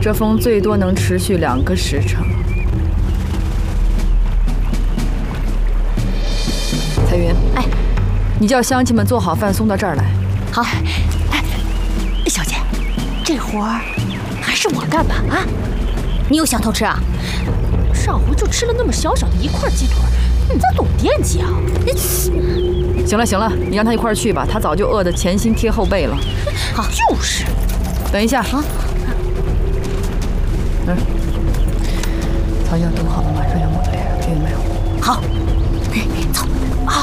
这风最多能持续2个时辰。彩云， 哎， 你叫乡亲们做好饭送到这儿来。 好。哎，小姐，这活儿还是我干吧？啊，你又想偷吃啊？上回就吃了那么小小的一块鸡腿，你咋总惦记啊？ 行了行了，你让他一块儿去吧，他早就饿得前心贴后背了。 好，就是。 等一下啊，草药炖好了，马上要抹脸，听见没有？ 好，走。好。